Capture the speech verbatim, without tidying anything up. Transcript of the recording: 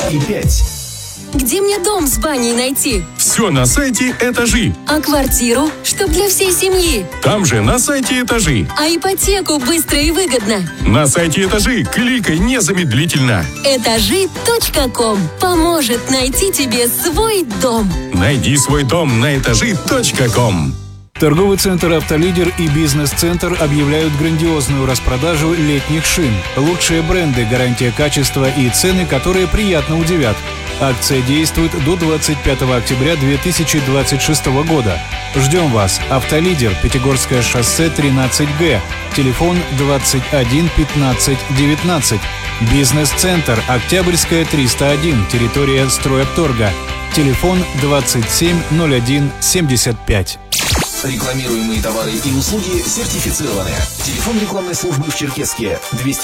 и пять. Где мне дом с баней найти? Все на сайте «Этажи». А квартиру, чтоб для всей семьи? Там же на сайте «Этажи». А ипотеку быстро и выгодно? На сайте «Этажи» кликай незамедлительно. Этажи точка ком поможет найти тебе свой дом. Найди свой дом на этажи точка ком. Торговый центр «Автолидер» и бизнес-центр объявляют грандиозную распродажу летних шин. Лучшие бренды, гарантия качества и цены, которые приятно удивят. Акция действует до двадцать пятого октября две тысячи двадцать шестого года. Ждем вас. «Автолидер», Пятигорское шоссе тринадцать Г. Телефон двадцать один пятнадцать девятнадцать. Бизнес-центр «Октябрьская триста один», территория стройторга. Телефон двадцать семь ноль один семьдесят пять. Рекламируемые товары и услуги сертифицированы. Телефон рекламной службы в Черкесске двести